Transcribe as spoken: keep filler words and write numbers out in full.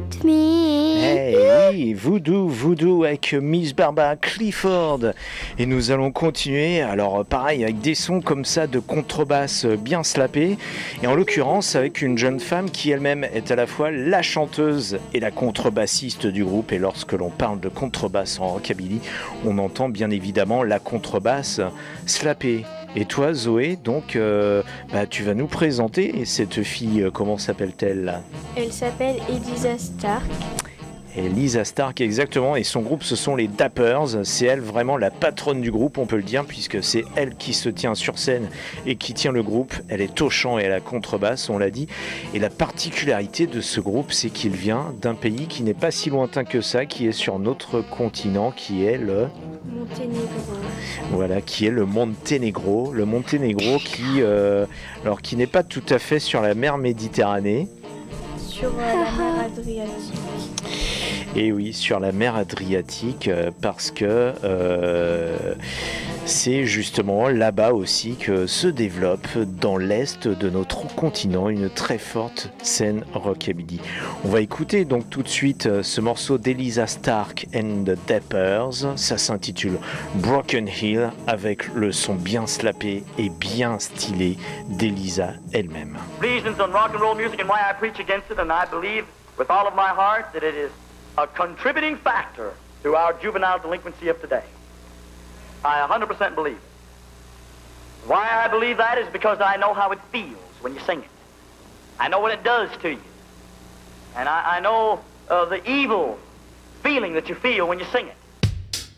Got me. Hey, oui, Voodoo, Voodoo avec Miss Barbara Clifford. Et nous allons continuer, alors pareil, avec des sons comme ça de contrebasse bien slappés. Et en l'occurrence, avec une jeune femme qui elle-même est à la fois la chanteuse et la contrebassiste du groupe. Et lorsque l'on parle de contrebasse en rockabilly, on entend bien évidemment la contrebasse slappée. Et toi, Zoé, donc, euh, bah, tu vas nous présenter cette fille, euh, comment s'appelle-t-elle ? Elle s'appelle Elisa Stark. Elisa Stark, exactement, et son groupe, ce sont les Dappers. C'est elle vraiment la patronne du groupe, on peut le dire, puisque c'est elle qui se tient sur scène et qui tient le groupe. Elle est au chant et à la contrebasse, on l'a dit. Et la particularité de ce groupe, c'est qu'il vient d'un pays qui n'est pas si lointain que ça, qui est sur notre continent, qui est le... Monténégro. Voilà, qui est le Monténégro. Le Monténégro qui, euh, alors, qui n'est pas tout à fait sur la mer Méditerranée. Sur euh, la mer Adriatique. Et oui, sur la mer Adriatique, euh, parce que euh, c'est justement là-bas aussi que se développe dans l'est de notre continent une très forte scène rockabilly. On va écouter donc tout de suite ce morceau d'Elisa Stark and the Dappers. Ça s'intitule Broken Hill avec le son bien slappé et bien stylé d'Elisa elle-même. Reasons on rock and roll music and why I preach against it, and I believe with all of my heart that it is a contributing factor to our juvenile delinquency of today. I one hundred percent believe it. Why I believe that is because I know how it feels when you sing it. I know what it does to you. And I, I know uh, the evil feeling that you feel when you sing it.